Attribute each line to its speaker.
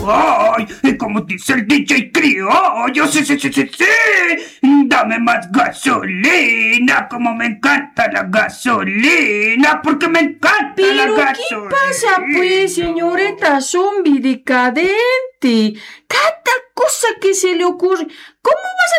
Speaker 1: ¡Ay! Y como dice el DJ criollo, sí, sí, sí, sí, sí. Dame más gasolina, como me encanta la gasolina, porque me encanta la
Speaker 2: ¿Pero qué
Speaker 1: gasolina.
Speaker 2: pasa, pues, señorita zombie decadente? Cada cosa que se le ocurre. ¿Cómo vas